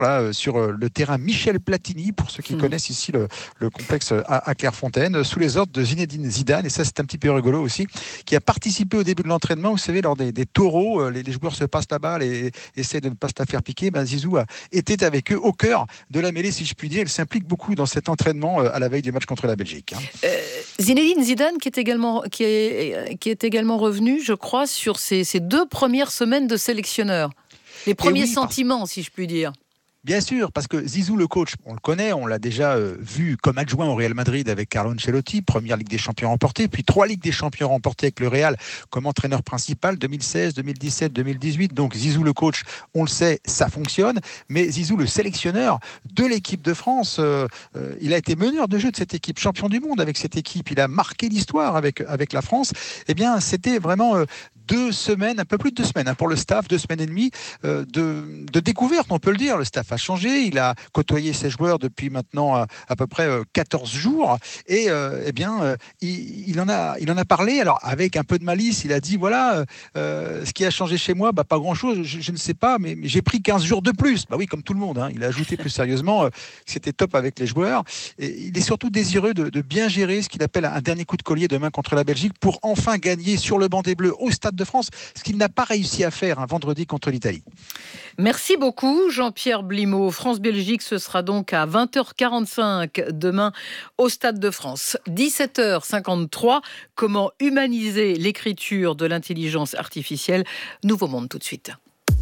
Voilà, sur le terrain Michel Platini, pour ceux qui connaissent ici le complexe à Clairefontaine, sous les ordres de Zinedine Zidane. Et ça, c'est un petit peu rigolo aussi, qui a participé au début de l'entraînement. Vous savez, lors des taureaux, les joueurs se passent la balle et essaient de ne pas se la faire piquer. Zizou était avec eux au cœur de la mêlée, si je puis dire. Il s'implique beaucoup dans cet entraînement à la veille du match contre la Belgique. Zinedine Zidane, qui est également revenu, je crois, sur ses 2 premières semaines de sélectionneur. Les premiers sentiments, si je puis dire. Bien sûr, parce que Zizou, le coach, on le connaît, on l'a déjà vu comme adjoint au Real Madrid avec Carlo Ancelotti, première Ligue des Champions remportée, puis 3 Ligues des Champions remportées avec le Real comme entraîneur principal, 2016, 2017, 2018. Donc Zizou, le coach, on le sait, ça fonctionne. Mais Zizou, le sélectionneur de l'équipe de France, il a été meneur de jeu de cette équipe, champion du monde avec cette équipe. Il a marqué l'histoire avec la France. Eh bien, c'était vraiment 2 semaines, un peu plus de 2 semaines pour le staff, 2 semaines et demie de découverte, on peut le dire. Le staff a changé, il a côtoyé ses joueurs depuis maintenant à peu près 14 jours et il en a parlé, alors avec un peu de malice. Il a dit voilà, ce qui a changé chez moi, pas grand chose, je ne sais pas, mais j'ai pris 15 jours de plus. Oui, comme tout le monde, il a ajouté plus sérieusement que c'était top avec les joueurs, et il est surtout désireux de bien gérer ce qu'il appelle un dernier coup de collier demain contre la Belgique pour enfin gagner sur le banc des Bleus au Stade de France, ce qu'il n'a pas réussi à faire vendredi contre l'Italie. Merci beaucoup Jean-Pierre Blimaud. France-Belgique, ce sera donc à 20h45 demain au Stade de France. 17h53, comment humaniser l'écriture de l'intelligence artificielle? Nouveau Monde tout de suite.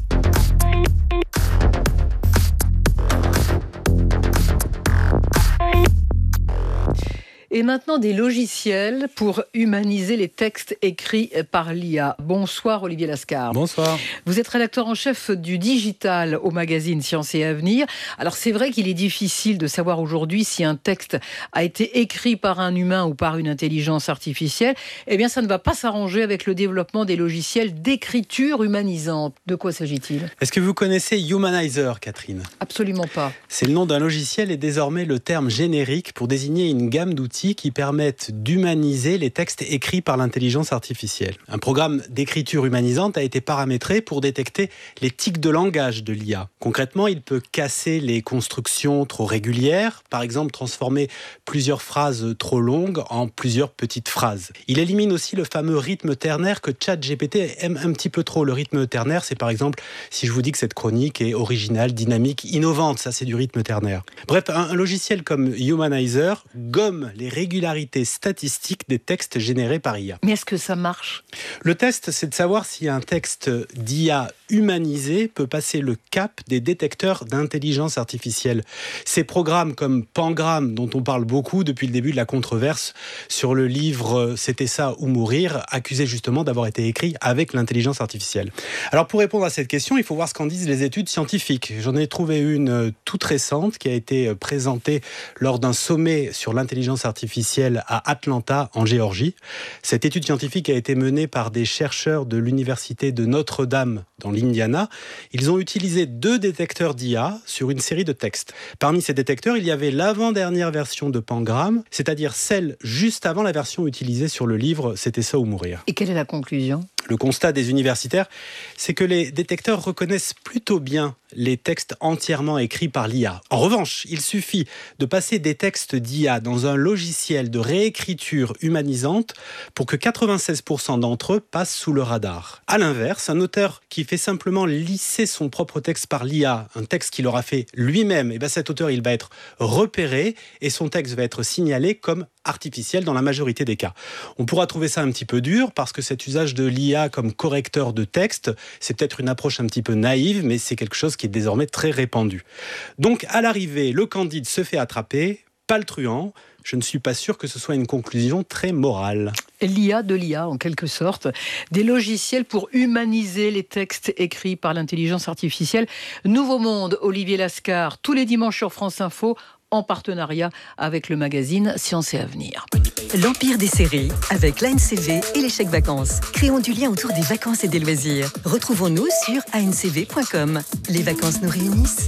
Et maintenant, des logiciels pour humaniser les textes écrits par l'IA. Bonsoir Olivier Lascar. Bonsoir. Vous êtes rédacteur en chef du digital au magazine Science et Avenir. Alors c'est vrai qu'il est difficile de savoir aujourd'hui si un texte a été écrit par un humain ou par une intelligence artificielle. Eh bien, ça ne va pas s'arranger avec le développement des logiciels d'écriture humanisante. De quoi s'agit-il ? Est-ce que vous connaissez Humanizer, Catherine ? Absolument pas. C'est le nom d'un logiciel et désormais le terme générique pour désigner une gamme d'outils qui permettent d'humaniser les textes écrits par l'intelligence artificielle. Un programme d'écriture humanisante a été paramétré pour détecter les tics de langage de l'IA. Concrètement, il peut casser les constructions trop régulières, par exemple transformer plusieurs phrases trop longues en plusieurs petites phrases. Il élimine aussi le fameux rythme ternaire que ChatGPT aime un petit peu trop. Le rythme ternaire, c'est par exemple si je vous dis que cette chronique est originale, dynamique, innovante, ça c'est du rythme ternaire. Bref, un logiciel comme Humanizer gomme les régularités statistiques des textes générés par IA. Mais est-ce que ça marche ? Le test, c'est de savoir si un texte d'IA humanisé peut passer le cap des détecteurs d'intelligence artificielle. Ces programmes comme Pangram, dont on parle beaucoup depuis le début de la controverse sur le livre « C'était ça ou mourir », accusé justement d'avoir été écrit avec l'intelligence artificielle. Alors pour répondre à cette question, il faut voir ce qu'en disent les études scientifiques. J'en ai trouvé une toute récente qui a été présentée lors d'un sommet sur l'intelligence artificielle à Atlanta, en Géorgie. Cette étude scientifique a été menée par des chercheurs de l'université de Notre-Dame dans l'Indiana. Ils ont utilisé 2 détecteurs d'IA sur une série de textes. Parmi ces détecteurs, il y avait l'avant-dernière version de Pangram, c'est-à-dire celle juste avant la version utilisée sur le livre « C'était ça ou mourir ». Et quelle est la conclusion ? Le constat des universitaires, c'est que les détecteurs reconnaissent plutôt bien les textes entièrement écrits par l'IA. En revanche, il suffit de passer des textes d'IA dans un logiciel de réécriture humanisante pour que 96% d'entre eux passent sous le radar. À l'inverse, un auteur qui fait simplement lisser son propre texte par l'IA, un texte qu'il aura fait lui-même, et cet auteur il va être repéré et son texte va être signalé comme artificiel dans la majorité des cas. On pourra trouver ça un petit peu dur parce que cet usage de l'IA comme correcteur de texte, c'est peut-être une approche un petit peu naïve, mais c'est quelque chose qui est désormais très répandu. Donc à l'arrivée, le Candide se fait attraper, pas le truand. Je ne suis pas sûr que ce soit une conclusion très morale. L'IA de l'IA, en quelque sorte. Des logiciels pour humaniser les textes écrits par l'intelligence artificielle. Nouveau Monde, Olivier Lascar, tous les dimanches sur France Info, en partenariat avec le magazine Science et Avenir. L'empire des séries, avec l'ANCV et les chèques vacances. Créons du lien autour des vacances et des loisirs. Retrouvons-nous sur ancv.com. Les vacances nous réunissent.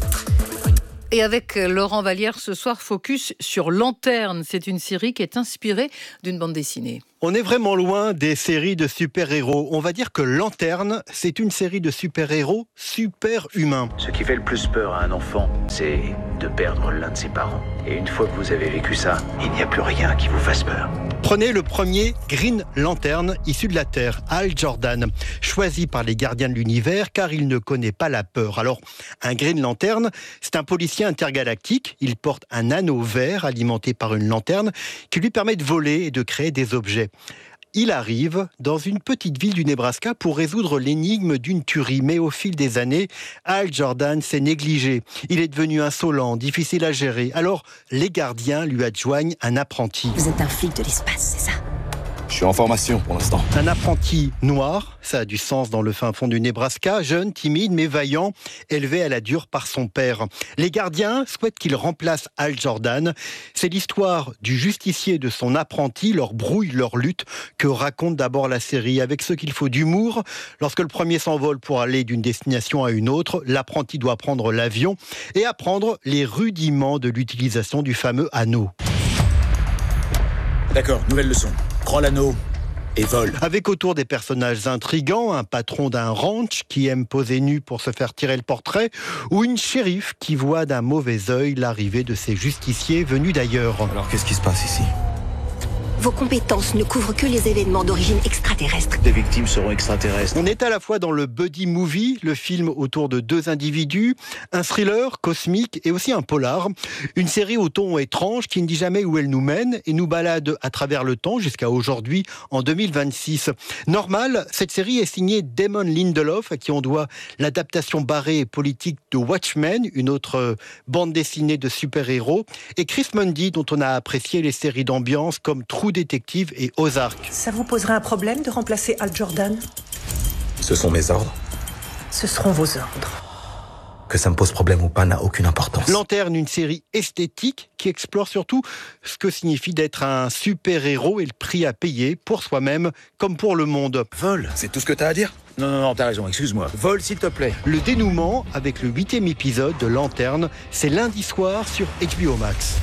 Et avec Laurent Vallière, ce soir, focus sur Lanterne. C'est une série qui est inspirée d'une bande dessinée. On est vraiment loin des séries de super-héros. On va dire que Lanterne, c'est une série de super-héros super-humains. Ce qui fait le plus peur à un enfant, c'est de perdre l'un de ses parents. Et une fois que vous avez vécu ça, il n'y a plus rien qui vous fasse peur. Prenez le premier Green Lantern, issu de la Terre, Hal Jordan, choisi par les gardiens de l'univers car il ne connaît pas la peur. Alors, un Green Lantern, c'est un policier intergalactique. Il porte un anneau vert alimenté par une lanterne qui lui permet de voler et de créer des objets. Il arrive dans une petite ville du Nebraska pour résoudre l'énigme d'une tuerie. Mais au fil des années, Hal Jordan s'est négligé. Il est devenu insolent, difficile à gérer. Alors, les gardiens lui adjoignent un apprenti. Vous êtes un flic de l'espace, c'est ça ? Je suis en formation pour l'instant. Un apprenti noir, ça a du sens dans le fin fond du Nebraska, jeune, timide mais vaillant, élevé à la dure par son père. Les gardiens souhaitent qu'il remplace Hal Jordan. C'est l'histoire du justicier et de son apprenti, leur brouille, leur lutte, que raconte d'abord la série, avec ce qu'il faut d'humour. Lorsque le premier s'envole pour aller d'une destination à une autre, l'apprenti doit prendre l'avion et apprendre les rudiments de l'utilisation du fameux anneau. D'accord, nouvelle leçon. Prends l'anneau et vole. Avec autour des personnages intrigants, un patron d'un ranch qui aime poser nu pour se faire tirer le portrait, ou une shérif qui voit d'un mauvais œil l'arrivée de ces justiciers venus d'ailleurs. Alors qu'est-ce qui se passe ici ? Vos compétences ne couvrent que les événements d'origine extraterrestre. Des victimes seront extraterrestres. On est à la fois dans le buddy movie, le film autour de deux individus, un thriller cosmique et aussi un polar. Une série au ton étrange qui ne dit jamais où elle nous mène et nous balade à travers le temps jusqu'à aujourd'hui, en 2026. Normal, cette série est signée Damon Lindelof, à qui on doit l'adaptation barrée et politique de Watchmen, une autre bande dessinée de super-héros, et Chris Mundy, dont on a apprécié les séries d'ambiance comme True Détective et Ozark. Ça vous poserait un problème de remplacer Hal Jordan ? Ce sont mes ordres. Ce seront vos ordres. Que ça me pose problème ou pas n'a aucune importance. Lanterne, une série esthétique qui explore surtout ce que signifie d'être un super-héros et le prix à payer pour soi-même comme pour le monde. Vole, c'est tout ce que t'as à dire ? Non, t'as raison, excuse-moi. Vole, s'il te plaît. Le dénouement, avec le 8e épisode de Lanterne, c'est lundi soir sur HBO Max.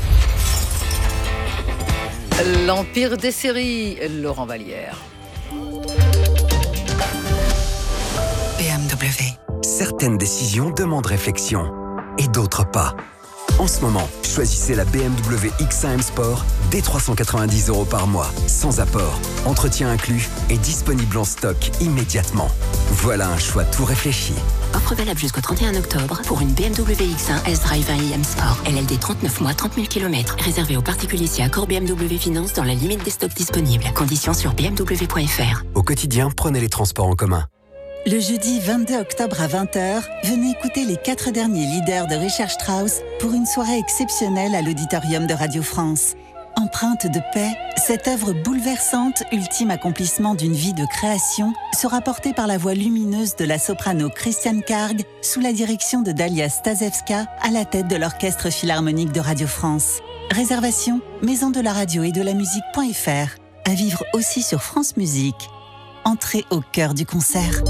L'empire des séries, Laurent Vallière. BMW. Certaines décisions demandent réflexion et d'autres pas. En ce moment, choisissez la BMW X1 M Sport dès 390 € par mois, sans apport, entretien inclus et disponible en stock immédiatement. Voilà un choix tout réfléchi. Offre valable jusqu'au 31 octobre pour une BMW X1 S-Drive 1 IM Sport. LLD 39 mois, 30 000 km. Réservé aux particuliers si accord BMW Finance dans la limite des stocks disponibles. Conditions sur bmw.fr. Au quotidien, prenez les transports en commun. Le jeudi 22 octobre à 20h, venez écouter les 4 derniers leaders de Richard Strauss pour une soirée exceptionnelle à l'auditorium de Radio France. Empreinte de paix, cette œuvre bouleversante, ultime accomplissement d'une vie de création, sera portée par la voix lumineuse de la soprano Christiane Karg sous la direction de Dalia Stasevska à la tête de l'Orchestre Philharmonique de Radio France. Réservation, maison de la radio et de la musique.fr. À vivre aussi sur France Musique. Entrez au cœur du concert.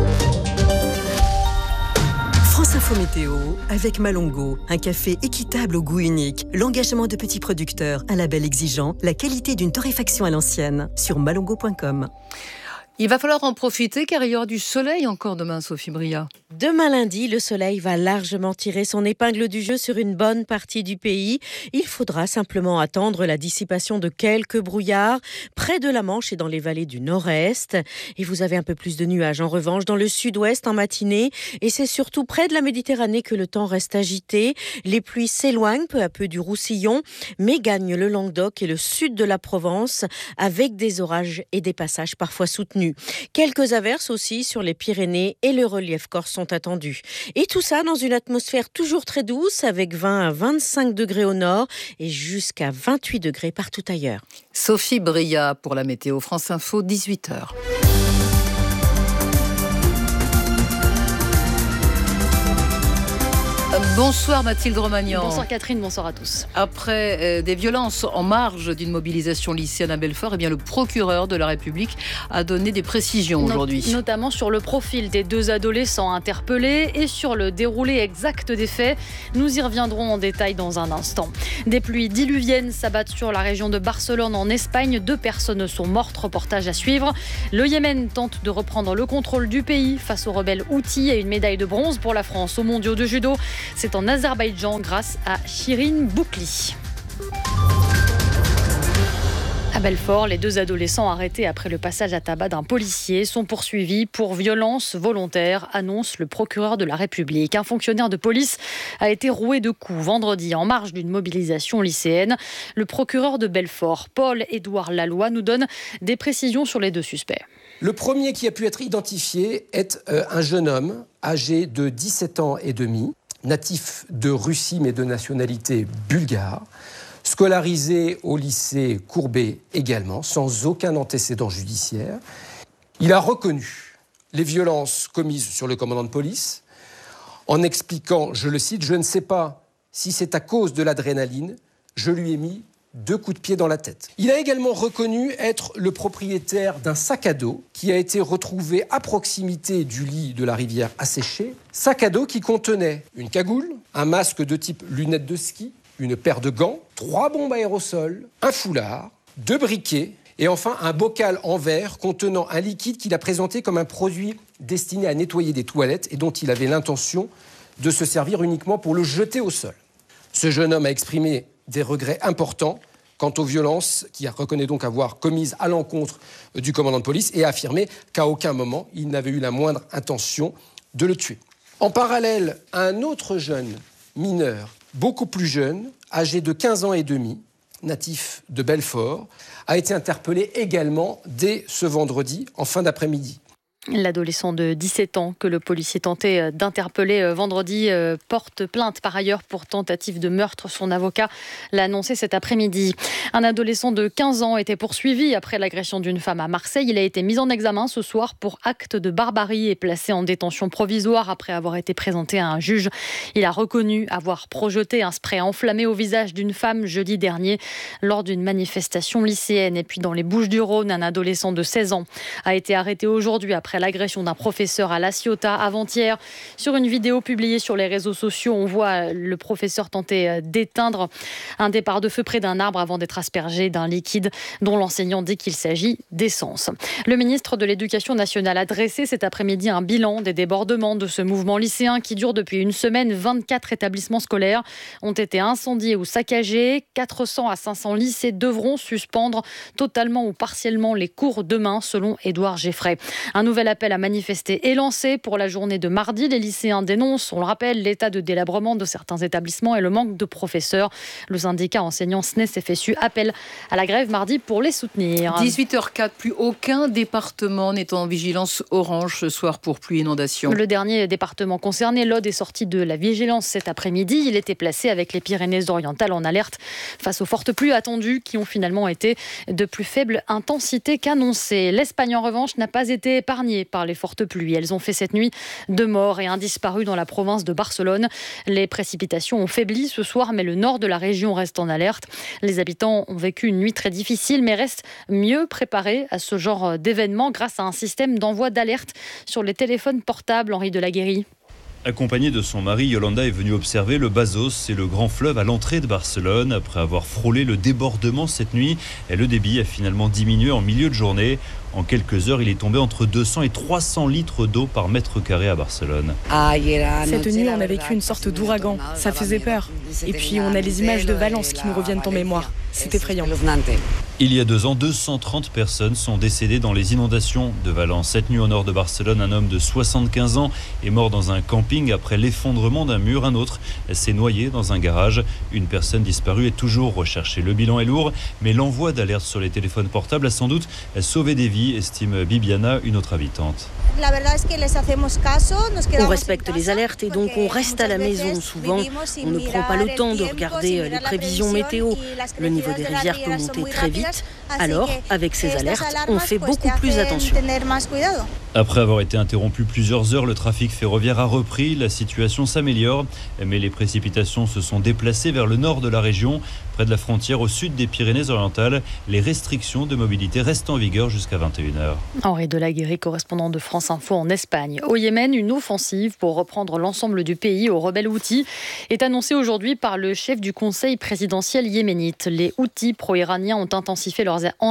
France Info Météo avec Malongo, un café équitable au goût unique, l'engagement de petits producteurs, un label exigeant, la qualité d'une torréfaction à l'ancienne, sur malongo.com. Il va falloir en profiter car il y aura du soleil encore demain, Sophie Bria. Demain lundi, le soleil va largement tirer son épingle du jeu sur une bonne partie du pays. Il faudra simplement attendre la dissipation de quelques brouillards près de la Manche et dans les vallées du nord-est. Et vous avez un peu plus de nuages en revanche dans le sud-ouest en matinée. Et c'est surtout près de la Méditerranée que le temps reste agité. Les pluies s'éloignent peu à peu du Roussillon, mais gagnent le Languedoc et le sud de la Provence avec des orages et des passages parfois soutenus. Quelques averses aussi sur les Pyrénées et le relief corse sont attendus. Et tout ça dans une atmosphère toujours très douce avec 20 à 25 degrés au nord et jusqu'à 28 degrés partout ailleurs. Sophie Bria pour la météo France Info, 18h. Bonsoir Mathilde Romagnan. Bonsoir Catherine, bonsoir à tous. Après des violences en marge d'une mobilisation lycéenne à Belfort, le procureur de la République a donné des précisions aujourd'hui. Notamment sur le profil des 2 adolescents interpellés et sur le déroulé exact des faits. Nous y reviendrons en détail dans un instant. Des pluies diluviennes s'abattent sur la région de Barcelone en Espagne. 2 personnes sont mortes, reportage à suivre. Le Yémen tente de reprendre le contrôle du pays face aux rebelles Houthis et une médaille de bronze pour la France aux mondiaux de judo. C'est en Azerbaïdjan grâce à Shirin Boukli. À Belfort, les 2 adolescents arrêtés après le passage à tabac d'un policier sont poursuivis pour violence volontaire, annonce le procureur de la République. Un fonctionnaire de police a été roué de coups vendredi en marge d'une mobilisation lycéenne. Le procureur de Belfort, Paul-Édouard Laloy, nous donne des précisions sur les 2 suspects. Le premier qui a pu être identifié est un jeune homme âgé de 17 ans et demi, natif de Russie mais de nationalité bulgare, scolarisé au lycée Courbet également, sans aucun antécédent judiciaire. Il a reconnu les violences commises sur le commandant de police en expliquant, je le cite, « Je ne sais pas si c'est à cause de l'adrénaline, je lui ai mis 2 coups de pied dans la tête ». Il a également reconnu être le propriétaire d'un sac à dos qui a été retrouvé à proximité du lit de la rivière asséchée. Sac à dos qui contenait une cagoule, un masque de type lunettes de ski, une paire de gants, 3 bombes aérosols, un foulard, 2 briquets et enfin un bocal en verre contenant un liquide qu'il a présenté comme un produit destiné à nettoyer des toilettes et dont il avait l'intention de se servir uniquement pour le jeter au sol. Ce jeune homme a exprimé des regrets importants quant aux violences qu'il reconnaît donc avoir commises à l'encontre du commandant de police et a affirmé qu'à aucun moment il n'avait eu la moindre intention de le tuer. En parallèle, un autre jeune mineur, beaucoup plus jeune, âgé de 15 ans et demi, natif de Belfort, a été interpellé également dès ce vendredi en fin d'après-midi. L'adolescent de 17 ans que le policier tentait d'interpeller vendredi porte plainte par ailleurs pour tentative de meurtre. Son avocat l'a annoncé cet après-midi. Un adolescent de 15 ans était poursuivi après l'agression d'une femme à Marseille. Il a été mis en examen ce soir pour acte de barbarie et placé en détention provisoire après avoir été présenté à un juge. Il a reconnu avoir projeté un spray enflammé au visage d'une femme jeudi dernier lors d'une manifestation lycéenne. Et puis dans les Bouches-du-Rhône, un adolescent de 16 ans a été arrêté aujourd'hui après l'agression d'un professeur à La Ciotat avant-hier. Sur une vidéo publiée sur les réseaux sociaux, on voit le professeur tenter d'éteindre un départ de feu près d'un arbre avant d'être aspergé d'un liquide dont l'enseignant dit qu'il s'agit d'essence. Le ministre de l'Éducation nationale a dressé cet après-midi un bilan des débordements de ce mouvement lycéen qui dure depuis une semaine. 24 établissements scolaires ont été incendiés ou saccagés. 400 à 500 lycées devront suspendre totalement ou partiellement les cours demain, selon Édouard Geffray. Un nouvel appel à manifester est lancé pour la journée de mardi. Les lycéens dénoncent, on le rappelle, l'état de délabrement de certains établissements et le manque de professeurs. Le syndicat enseignant SNES-FSU appelle à la grève mardi pour les soutenir. 18h04, plus aucun département n'est en vigilance orange ce soir pour pluie et inondation. Le dernier département concerné, l'Aude, est sorti de la vigilance cet après-midi. Il était placé avec les Pyrénées-Orientales en alerte face aux fortes pluies attendues qui ont finalement été de plus faible intensité qu'annoncé. L'Espagne, en revanche, n'a pas été épargnée par les fortes pluies. Elles ont fait cette nuit 2 morts et un disparu dans la province de Barcelone. Les précipitations ont faibli ce soir, mais le nord de la région reste en alerte. Les habitants ont vécu une nuit très difficile, mais restent mieux préparés à ce genre d'événement grâce à un système d'envoi d'alerte sur les téléphones portables. Henri Delaguérie. Accompagnée de son mari, Yolanda est venue observer le Bazos, c'est le grand fleuve à l'entrée de Barcelone. Après avoir frôlé le débordement cette nuit, le débit a finalement diminué en milieu de journée. En quelques heures, il est tombé entre 200 et 300 litres d'eau par mètre carré à Barcelone. Cette nuit, on a vécu une sorte d'ouragan. Ça faisait peur. Et puis, on a les images de Valence qui nous reviennent en mémoire. C'est effrayant. Il y a 2 ans, 230 personnes sont décédées dans les inondations de Valence. Cette nuit, au nord de Barcelone, un homme de 75 ans est mort dans un camping après l'effondrement d'un mur. Un autre s'est noyé dans un garage. Une personne disparue est toujours recherchée. Le bilan est lourd, mais l'envoi d'alerte sur les téléphones portables a sans doute sauvé des vies. vie, estime Bibiana, une autre habitante. On respecte les alertes et donc on reste à la maison. Souvent, on ne prend pas le temps de regarder les prévisions météo. Le niveau des rivières peut monter très vite. Alors, avec ces alertes, on fait beaucoup plus attention. Après avoir été interrompu plusieurs heures, le trafic ferroviaire a repris. La situation s'améliore, mais les précipitations se sont déplacées vers le nord de la région, près de la frontière au sud des Pyrénées-Orientales. Les restrictions de mobilité restent en vigueur jusqu'à 21h. Henri Delaguéry, correspondant de France Info en Espagne. Au Yémen, une offensive pour reprendre l'ensemble du pays aux rebelles Houthis est annoncée aujourd'hui par le chef du conseil présidentiel yéménite. Les Houthis pro-iraniens ont intensifié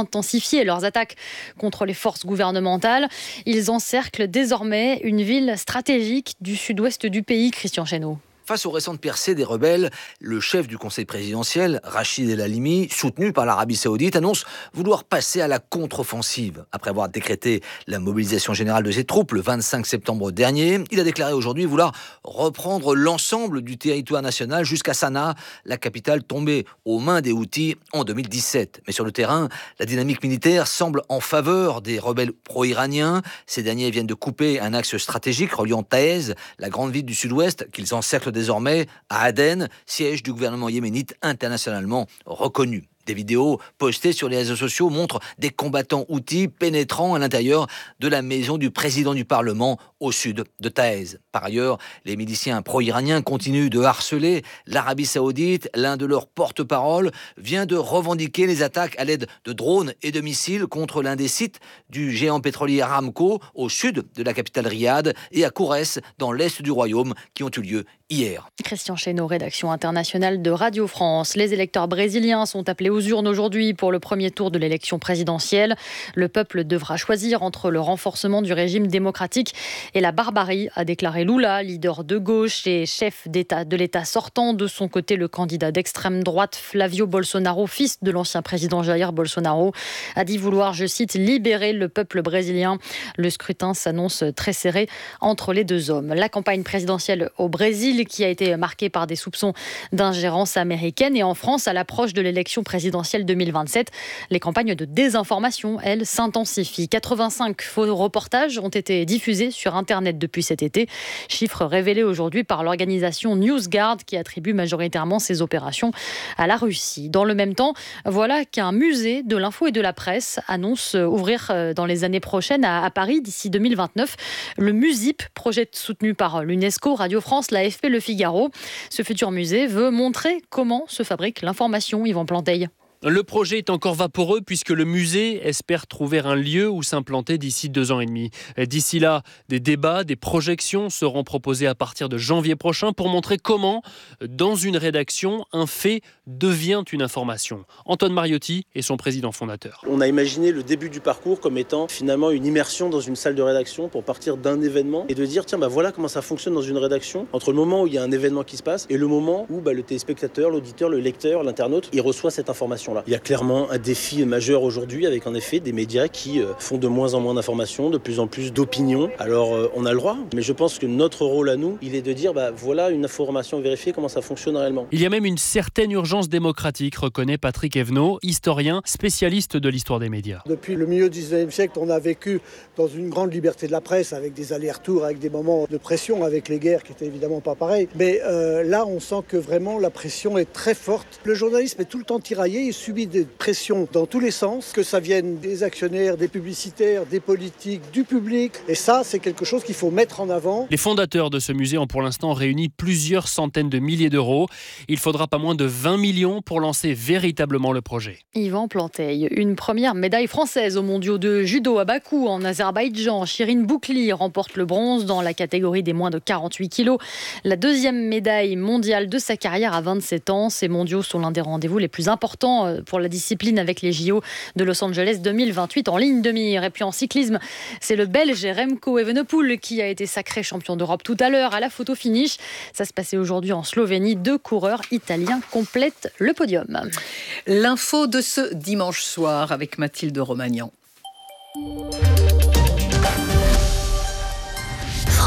leurs attaques contre les forces gouvernementales. Ils encerclent désormais une ville stratégique du sud-ouest du pays, Christian Chesneau. Face aux récentes percées des rebelles, le chef du conseil présidentiel, Rachid El Halimi, soutenu par l'Arabie Saoudite, annonce vouloir passer à la contre-offensive. Après avoir décrété la mobilisation générale de ses troupes le 25 septembre dernier, il a déclaré aujourd'hui vouloir reprendre l'ensemble du territoire national jusqu'à Sanaa, la capitale tombée aux mains des Houthis en 2017. Mais sur le terrain, la dynamique militaire semble en faveur des rebelles pro-iraniens. Ces derniers viennent de couper un axe stratégique reliant Taïz, la grande ville du sud-ouest, qu'ils encerclent désormais à Aden, siège du gouvernement yéménite internationalement reconnu. Des vidéos postées sur les réseaux sociaux montrent des combattants houthis pénétrant à l'intérieur de la maison du président du Parlement au sud de Taïz. Par ailleurs, les miliciens pro-iraniens continuent de harceler l'Arabie Saoudite. L'un de leurs porte-parole vient de revendiquer les attaques à l'aide de drones et de missiles contre l'un des sites du géant pétrolier Aramco au sud de la capitale Riyad et à Kourès dans l'est du royaume qui ont eu lieu hier. Christian Chesneau, rédaction internationale de Radio France. Les électeurs brésiliens sont appelés aux urnes aujourd'hui pour le premier tour de l'élection présidentielle. Le peuple devra choisir entre le renforcement du régime démocratique et la barbarie, a déclaré Lula, leader de gauche et chef de l'État sortant. De son côté, le candidat d'extrême droite Flavio Bolsonaro, fils de l'ancien président Jair Bolsonaro, a dit vouloir, je cite, libérer le peuple brésilien. Le scrutin s'annonce très serré entre les deux hommes. La campagne présidentielle au Brésil qui a été marquée par des soupçons d'ingérence américaine, et en France, à l'approche de l'élection présidentielle 2027, les campagnes de désinformation, elles, s'intensifient. 85 faux reportages ont été diffusés sur Internet depuis cet été, chiffre révélé aujourd'hui par l'organisation NewsGuard qui attribue majoritairement ses opérations à la Russie. Dans le même temps, voilà qu'un musée de l'info et de la presse annonce ouvrir dans les années prochaines à Paris d'ici 2029. Le MUSIP, projet soutenu par l'UNESCO, Radio France, l'AFP, Le Figaro. Ce futur musée veut montrer comment se fabrique l'information. Yvan Planteil. Le projet est encore vaporeux puisque le musée espère trouver un lieu où s'implanter d'ici 2 ans et demi. D'ici là, des débats, des projections seront proposés à partir de janvier prochain pour montrer comment, dans une rédaction, un fait devient une information. Antoine Mariotti est son président fondateur. On a imaginé le début du parcours comme étant finalement une immersion dans une salle de rédaction pour partir d'un événement et de dire tiens voilà comment ça fonctionne dans une rédaction entre le moment où il y a un événement qui se passe et le moment où le téléspectateur, l'auditeur, le lecteur, l'internaute, il reçoit cette information. Il y a clairement un défi majeur aujourd'hui avec en effet des médias qui font de moins en moins d'informations, de plus en plus d'opinions. Alors on a le droit, mais je pense que notre rôle à nous, il est de dire voilà une information vérifiée, comment ça fonctionne réellement. Il y a même une certaine urgence démocratique, reconnaît Patrick Evenot, historien, spécialiste de l'histoire des médias. Depuis le milieu du 19e siècle, on a vécu dans une grande liberté de la presse avec des allers-retours, avec des moments de pression, avec les guerres qui étaient évidemment pas pareilles. Mais là, on sent que vraiment la pression est très forte. Le journalisme est tout le temps tiraillé, il subit des pressions dans tous les sens, que ça vienne des actionnaires, des publicitaires, des politiques, du public. Et ça, c'est quelque chose qu'il faut mettre en avant. Les fondateurs de ce musée ont pour l'instant réuni plusieurs centaines de milliers d'euros. Il faudra pas moins de 20 millions pour lancer véritablement le projet. Yvan Planteil, une première médaille française aux mondiaux de judo à Bakou en Azerbaïdjan. Chirine Boukli remporte le bronze dans la catégorie des moins de 48 kilos. La deuxième médaille mondiale de sa carrière à 27 ans. Ces mondiaux sont l'un des rendez-vous les plus importants pour la discipline avec les JO de Los Angeles 2028 en ligne de mire. Et puis en cyclisme, c'est le Belge Remco Evenepoel qui a été sacré champion d'Europe tout à l'heure à la photo finish. Ça se passait aujourd'hui en Slovénie. 2 coureurs italiens complètent le podium. L'info de ce dimanche soir avec Mathilde Romagnan.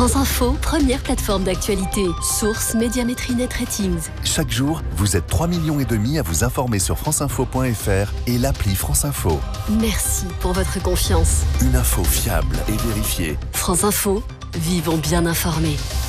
France Info, première plateforme d'actualité. Source, Médiamétrie, Net Ratings. Chaque jour, vous êtes 3,5 millions à vous informer sur franceinfo.fr et l'appli France Info. Merci pour votre confiance. Une info fiable et vérifiée. France Info, vivons bien informés.